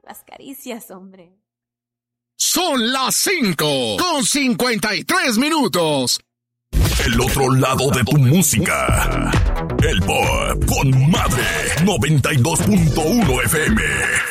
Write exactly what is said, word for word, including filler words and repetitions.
Las caricias, hombre. Son las cinco con cincuenta y tres minutos. El otro lado de tu música. El Pop con Madre noventa y dos punto uno F M.